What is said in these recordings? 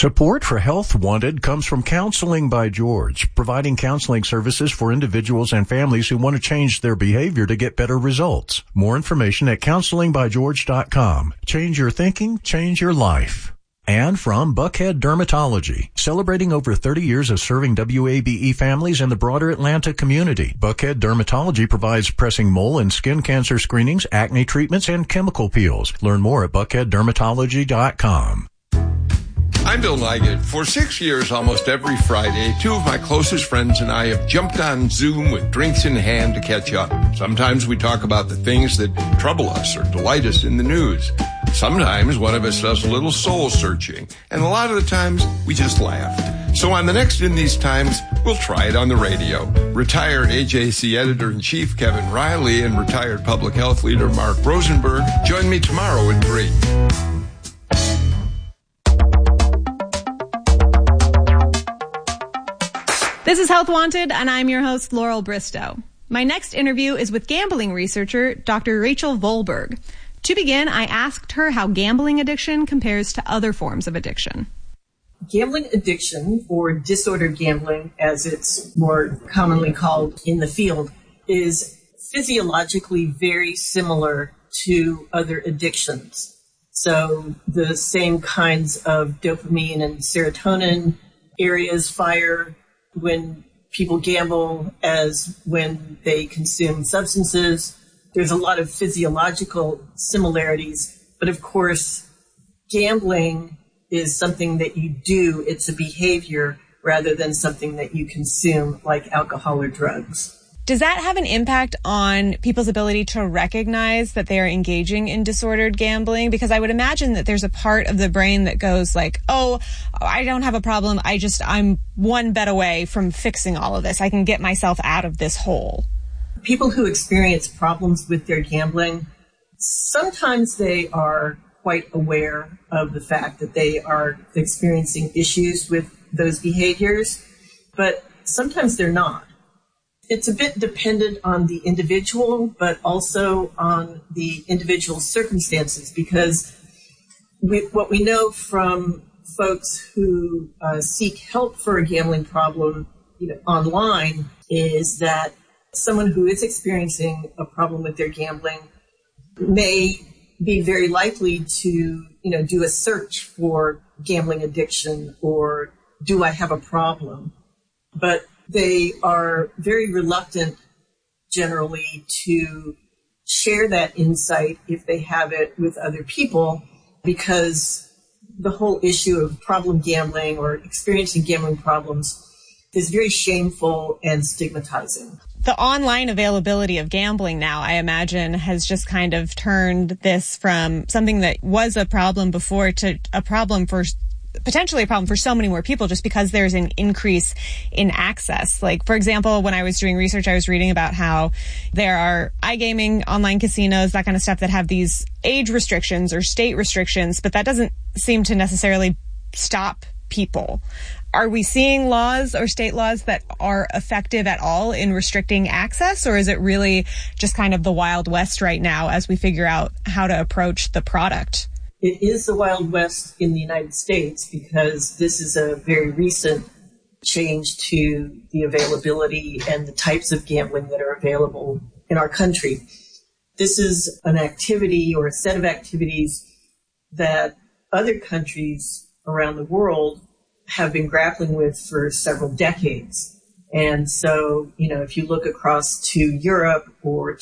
Support for Health Wanted comes from Counseling by George, providing counseling services for individuals and families who want to change their behavior to get better results. More information at counselingbygeorge.com. Change your thinking, change your life. And from Buckhead Dermatology, celebrating over 30 years of serving WABE families and the broader Atlanta community. Buckhead Dermatology provides pressing mole and skin cancer screenings, acne treatments, and chemical peels. Learn more at buckheaddermatology.com. I'm Bill Nigut. For 6 years, almost every Friday, two of my closest friends and I have jumped on Zoom with drinks in hand to catch up. Sometimes we talk about the things that trouble us or delight us in the news. Sometimes one of us does a little soul searching, and a lot of the times we just laugh. So on the next In These Times, we'll try it on the radio. Retired AJC Editor-in-Chief Kevin Riley and retired public health leader Mark Rosenberg join me tomorrow at 3. This is Health Wanted, and I'm your host, Laurel Bristow. My next interview is with gambling researcher, Dr. Rachel Volberg. To begin, I asked her how gambling addiction compares to other forms of addiction. Gambling addiction, or disordered gambling, as it's more commonly called in the field, is physiologically very similar to other addictions. So the same kinds of dopamine and serotonin areas fire when people gamble as when they consume substances. There's a lot of physiological similarities, but of course, gambling is something that you do. It's a behavior rather than something that you consume, like alcohol or drugs. Does that have an impact on people's ability to recognize that they are engaging in disordered gambling? Because I would imagine that there's a part of the brain that goes like, oh, I don't have a problem. I'm one bet away from fixing all of this. I can get myself out of this hole. People who experience problems with their gambling, sometimes they are quite aware of the fact that they are experiencing issues with those behaviors, but sometimes they're not. It's a bit dependent on the individual, but also on the individual's circumstances, because what we know from folks who seek help for a gambling problem online is that someone who is experiencing a problem with their gambling may be very likely to do a search for gambling addiction or do I have a problem? But they are very reluctant generally to share that insight if they have it with other people, because the whole issue of problem gambling or experiencing gambling problems is very shameful and stigmatizing. The online availability of gambling now, I imagine, has just kind of turned this from something that was a problem before to potentially a problem for so many more people, just because there's an increase in access. Like, for example, when I was doing research, I was reading about how there are iGaming, online casinos, that kind of stuff that have these age restrictions or state restrictions, but that doesn't seem to necessarily stop people. Are we seeing laws or state laws that are effective at all in restricting access, or is it really just kind of the Wild West right now as we figure out how to approach the product? It is the Wild West in the United States because this is a very recent change to the availability and the types of gambling that are available in our country. This is an activity or a set of activities that other countries around the world have been grappling with for several decades. And so, if you look across to Europe or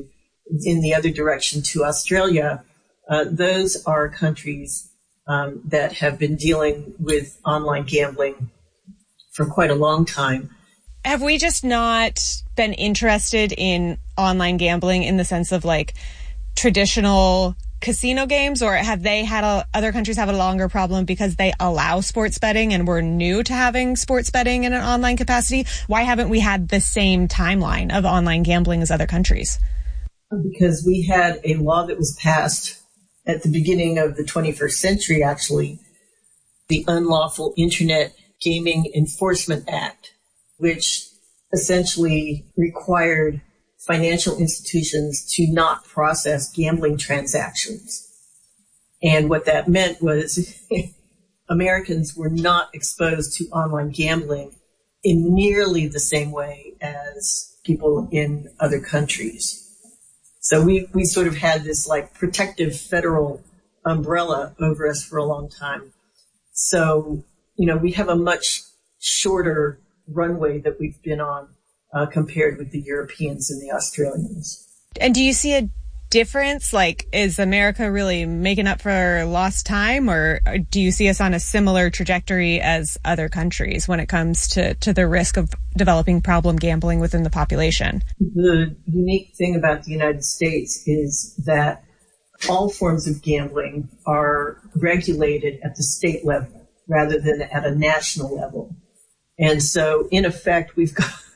in the other direction to Australia, those are countries that have been dealing with online gambling for quite a long time. Have we just not been interested in online gambling in the sense of like traditional casino games, or have they had other countries have a longer problem because they allow sports betting and we're new to having sports betting in an online capacity? Why haven't we had the same timeline of online gambling as other countries? Because we had a law that was passed at the beginning of the 21st century, actually, the Unlawful Internet Gaming Enforcement Act, which essentially required financial institutions to not process gambling transactions. And what that meant was Americans were not exposed to online gambling in nearly the same way as people in other countries. So we sort of had this like protective federal umbrella over us for a long time. So, we have a much shorter runway that we've been on compared with the Europeans and the Australians. And do you see a difference? Like, is America really making up for lost time, or do you see us on a similar trajectory as other countries when it comes to the risk of developing problem gambling within the population? The unique thing about the United States is that all forms of gambling are regulated at the state level rather than at a national level. And so, in effect, we've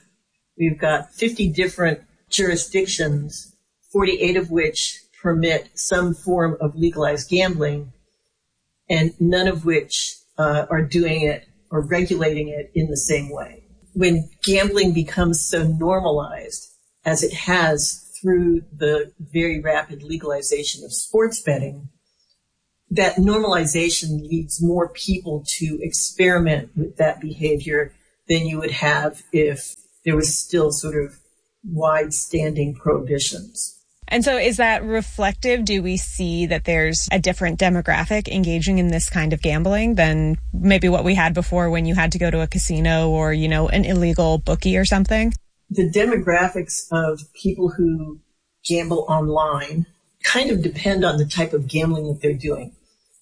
got 50 different jurisdictions, 48 of which permit some form of legalized gambling, and none of which are doing it or regulating it in the same way. When gambling becomes so normalized, as it has through the very rapid legalization of sports betting, that normalization leads more people to experiment with that behavior than you would have if there was still sort of wide-standing prohibitions. And so is that reflective? Do we see that there's a different demographic engaging in this kind of gambling than maybe what we had before when you had to go to a casino or, an illegal bookie or something? The demographics of people who gamble online kind of depend on the type of gambling that they're doing.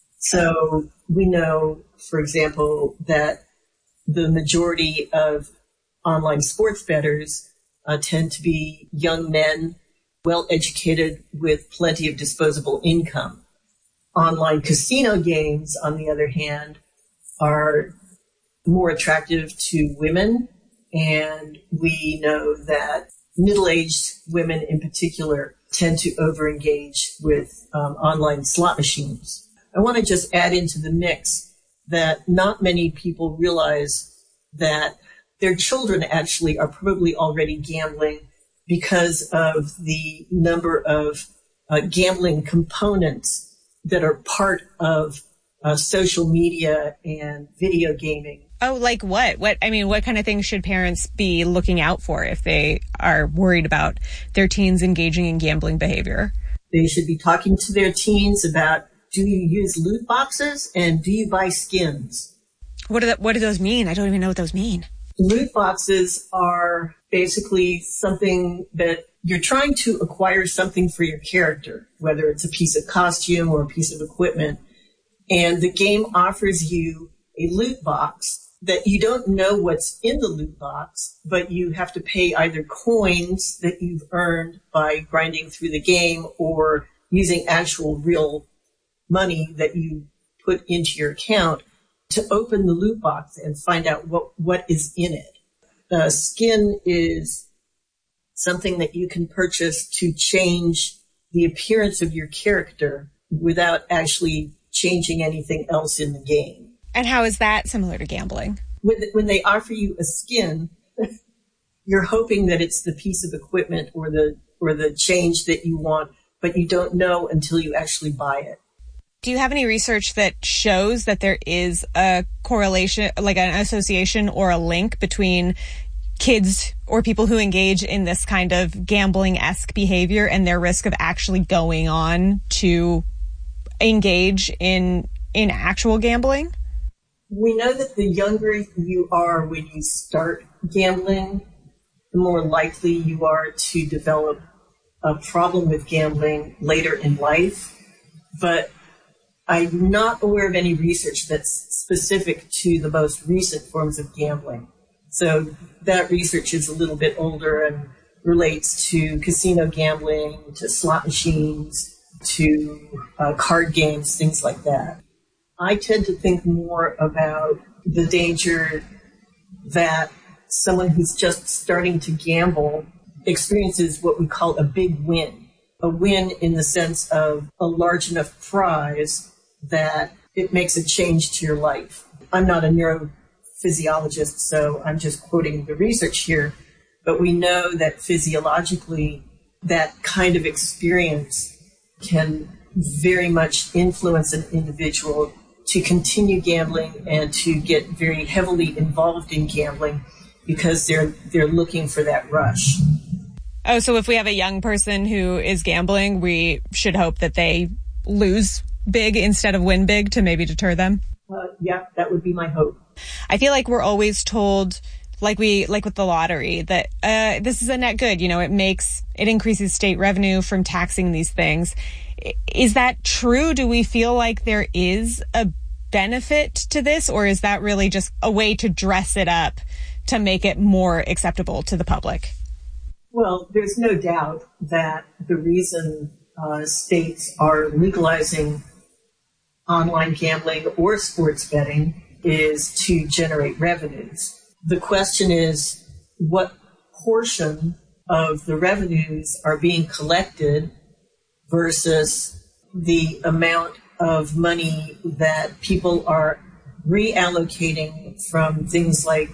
So we know, for example, that the majority of online sports bettors tend to be young men, well-educated with plenty of disposable income. Online casino games, on the other hand, are more attractive to women, and we know that middle-aged women in particular tend to over-engage with online slot machines. I want to just add into the mix that not many people realize that their children actually are probably already gambling because of the number of gambling components that are part of social media and video gaming. Oh, like what? What kind of things should parents be looking out for if they are worried about their teens engaging in gambling behavior? They should be talking to their teens about, do you use loot boxes and do you buy skins? What do those mean? I don't even know what those mean. Loot boxes are basically something that you're trying to acquire something for your character, whether it's a piece of costume or a piece of equipment. And the game offers you a loot box that you don't know what's in the loot box, but you have to pay either coins that you've earned by grinding through the game or using actual real money that you put into your account to open the loot box and find out what is in it. The skin is something that you can purchase to change the appearance of your character without actually changing anything else in the game. And how is that similar to gambling? When they offer you a skin, you're hoping that it's the piece of equipment or the change that you want, but you don't know until you actually buy it. Do you have any research that shows that there is a correlation, like an association or a link between kids or people who engage in this kind of gambling-esque behavior and their risk of actually going on to engage in actual gambling? We know that the younger you are when you start gambling, the more likely you are to develop a problem with gambling later in life. But I'm not aware of any research that's specific to the most recent forms of gambling. So that research is a little bit older and relates to casino gambling, to slot machines, to card games, things like that. I tend to think more about the danger that someone who's just starting to gamble experiences what we call a big win. A win in the sense of a large enough prize that it makes a change to your life. I'm not a neurophysiologist, so I'm just quoting the research here, but we know that physiologically that kind of experience can very much influence an individual to continue gambling and to get very heavily involved in gambling because they're looking for that rush. Oh, so if we have a young person who is gambling, we should hope that they lose big instead of win big to maybe deter them? Yeah, that would be my hope. I feel like we're always told, like with the lottery, that this is a net good. It increases state revenue from taxing these things. Is that true? Do we feel like there is a benefit to this, or is that really just a way to dress it up to make it more acceptable to the public? Well, there's no doubt that the reason states are legalizing online gambling or sports betting is to generate revenues. The question is, what portion of the revenues are being collected versus the amount of money that people are reallocating from things like,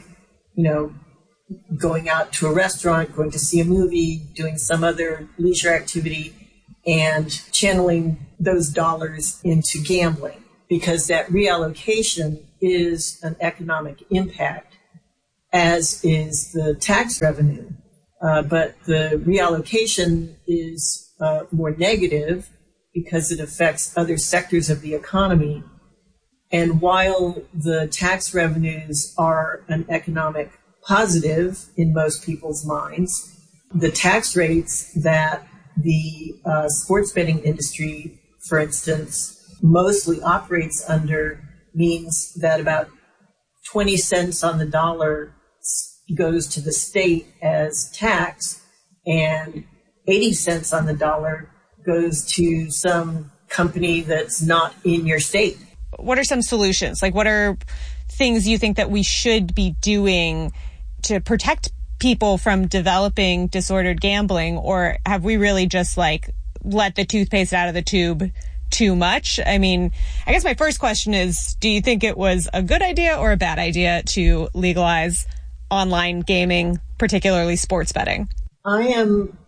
going out to a restaurant, going to see a movie, doing some other leisure activity, and channeling those dollars into gambling, because that reallocation is an economic impact, as is the tax revenue. But the reallocation is more negative because it affects other sectors of the economy. And while the tax revenues are an economic positive in most people's minds, the tax rates that the sports betting industry, for instance, mostly operates under means that about 20 cents on the dollar goes to the state as tax, and 80 cents on the dollar goes to some company that's not in your state. What are some solutions? Like, what are things you think that we should be doing to protect people from developing disordered gambling? Or have we really just let the toothpaste out of the tube too much? I mean, I guess my first question is, do you think it was a good idea or a bad idea to legalize online gaming, particularly sports betting? I am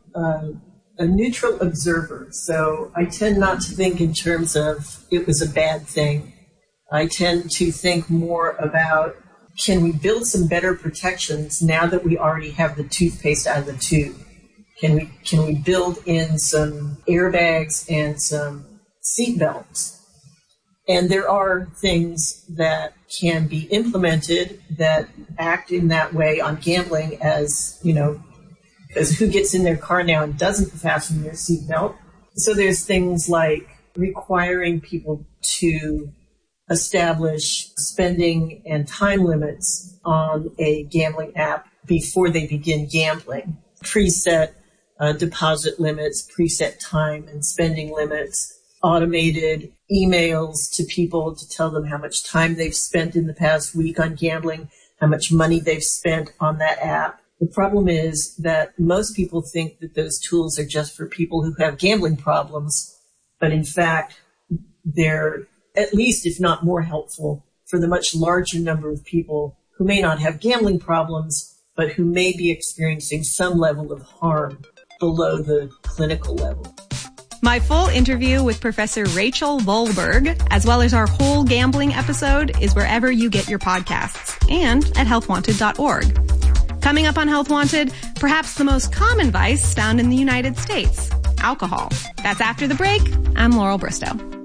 a neutral observer, so I tend not to think in terms of it was a bad thing. I tend to think more about, can we build some better protections now that we already have the toothpaste out of the tube? Can we build in some airbags and some seat belts? And there are things that can be implemented that act in that way on gambling, as, because who gets in their car now and doesn't fasten their seatbelt? So there's things like requiring people to establish spending and time limits on a gambling app before they begin gambling. Preset deposit limits, preset time and spending limits, automated emails to people to tell them how much time they've spent in the past week on gambling, how much money they've spent on that app. The problem is that most people think that those tools are just for people who have gambling problems, but in fact, they're at least, if not more helpful, for the much larger number of people who may not have gambling problems, but who may be experiencing some level of harm below the clinical level. My full interview with Professor Rachel Volberg, as well as our whole gambling episode, is wherever you get your podcasts and at healthwanted.org. Coming up on Health Wanted, perhaps the most common vice found in the United States, alcohol. That's after the break. I'm Laurel Bristow.